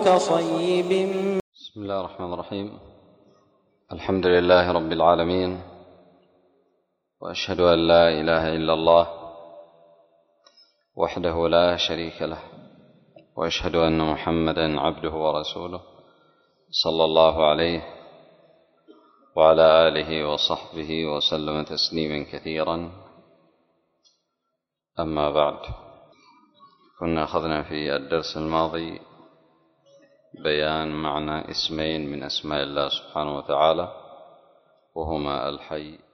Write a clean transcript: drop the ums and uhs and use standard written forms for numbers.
كصيب. بسم الله الرحمن الرحيم. الحمد لله رب العالمين، وأشهد أن لا إله إلا الله وحده لا شريك له، وأشهد أن محمدا عبده ورسوله صلى الله عليه وعلى آله وصحبه وسلم تسليما كثيرا. أما بعد، كنا أخذنا في الدرس الماضي بيان معنى اسمين من أسماء الله سبحانه وتعالى، وهما الحي